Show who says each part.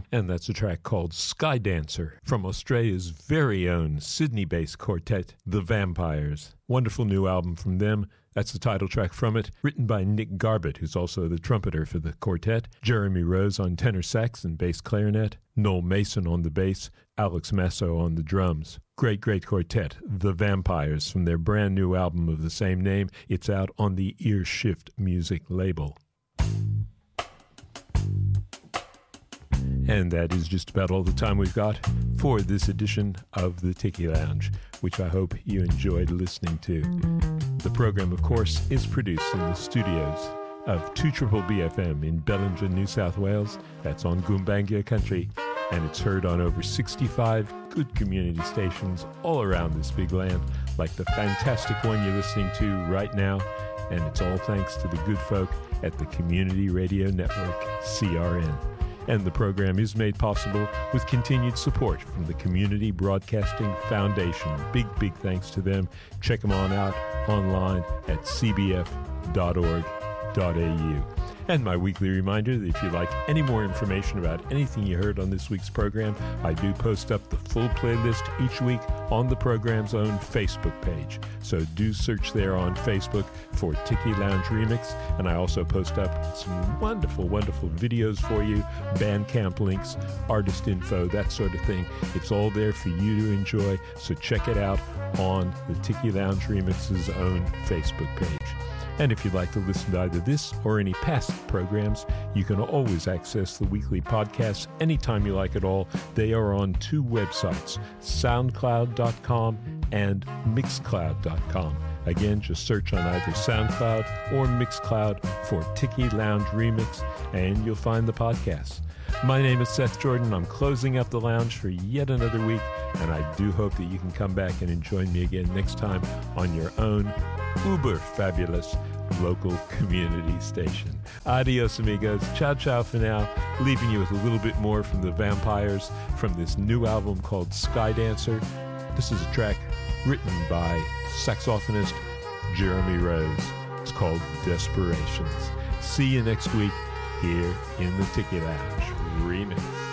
Speaker 1: And that's a track called Sky Dancer from Australia's very own Sydney-based quartet, The Vampires. Wonderful new album from them. That's the title track from it, written by Nick Garbett, who's also the trumpeter for the quartet, Jeremy Rose on tenor sax and bass clarinet, Noel Mason on the bass, Alex Masso on the drums. Great quartet, The Vampires, from their brand new album of the same name. It's out on the Earshift Music label. And that is just about all the time we've got for this edition of the Tiki Lounge, which I hope you enjoyed listening to. The program, of course, is produced in the studios of 2BBFM in Bellinger, New South Wales. That's on Goombangia country, and it's heard on over 65 good community stations all around this big land, like the fantastic one you're listening to right now. And it's all thanks to the good folk at the Community Radio Network, CRN. And the program is made possible with continued support from the Community Broadcasting Foundation. Big thanks to them. Check them on out online at cbf.org.au. And my weekly reminder that if you'd like any more information about anything you heard on this week's program, I do post up the full playlist each week on the program's own Facebook page. So do search there on Facebook for Tiki Lounge Remix. And I also post up some wonderful videos for you, Bandcamp links, artist info, that sort of thing. It's all there for you to enjoy. So check it out on the Tiki Lounge Remix's own Facebook page. And if you'd like to listen to either this or any past programs, you can always access the weekly podcasts anytime you like at all. They are on two websites, soundcloud.com and mixcloud.com. Again, just search on either SoundCloud or Mixcloud for Tiki Lounge Remix, and you'll find the podcasts. My name is Seth Jordan. I'm closing up the lounge for yet another week, and I do hope that you can come back and join me again next time on your own uber fabulous local community station. Adios, amigos. Ciao for now. Leaving you with a little bit more from the Vampires from this new album called Sky Dancer. This is a track written by saxophonist Jeremy Rose. It's called Desperations. See you next week here in the Tiki Lounge Remix.